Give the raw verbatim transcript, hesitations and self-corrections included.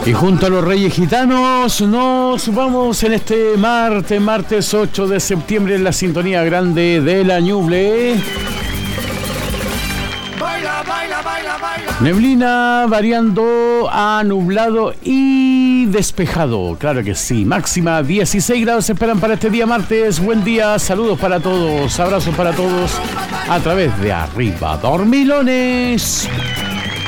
Y junto a los Reyes Gitanos nos vamos en este martes, martes ocho de septiembre en la sintonía grande de la Ñuble. Baila, baila, baila, baila. Neblina variando a nublado y despejado, claro que sí. Máxima dieciséis grados se esperan para este día martes. Buen día, saludos para todos, abrazos para todos a través de Arriba Dormilones.